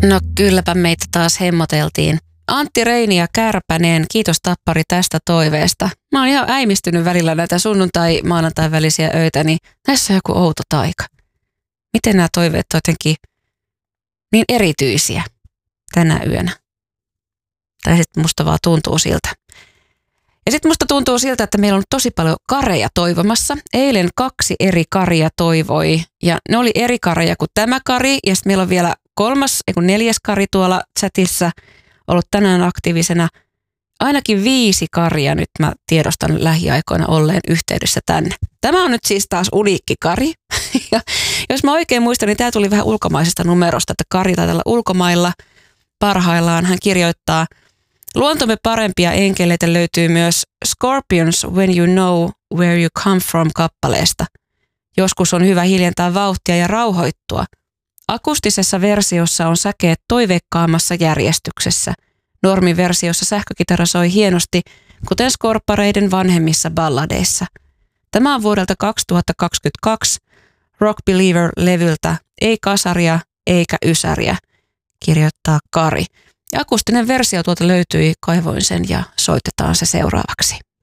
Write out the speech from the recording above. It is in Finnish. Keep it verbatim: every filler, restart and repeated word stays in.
No kylläpä meitä taas hemmoteltiin. Antti Reini ja Kärpänen, kiitos Tappari tästä toiveesta. Mä oon ihan äimistynyt välillä näitä sunnuntai-maanantai välisiä öitä, niin näissä on joku outo taika. Miten nämä toiveet on jotenkin niin erityisiä tänä yönä? Tai sitten musta vaan tuntuu siltä. Ja sitten musta tuntuu siltä, että meillä on tosi paljon kareja toivomassa. Eilen kaksi eri karia toivoi ja ne oli eri kareja kuin tämä kari. Ja sitten meillä on vielä kolmas, ei kun neljäs kari tuolla chatissa ollut tänään aktiivisena. Ainakin viisi karia nyt mä tiedostan lähiaikoina olleen yhteydessä tänne. Tämä on nyt siis taas uniikki kari. Ja jos mä oikein muistan, niin tämä tuli vähän ulkomaisesta numerosta, että kari taitaa olla ulkomailla parhaillaan. Hän kirjoittaa: luontomme parempia enkeleitä löytyy myös Scorpions When You Know Where You Come From -kappaleesta. Joskus on hyvä hiljentää vauhtia ja rauhoittua. Akustisessa versiossa on säkeet toiveikkaammassa järjestyksessä. Normiversiossa sähkökitara soi hienosti, kuten Scorpareiden vanhemmissa balladeissa. Tämä on vuodelta kaksituhattakaksikymmentäkaksi Rock Believer-levyltä Ei kasaria eikä ysäriä, kirjoittaa Kari. Ja akustinen versio tuolta löytyi, kaivoin sen ja soitetaan se seuraavaksi.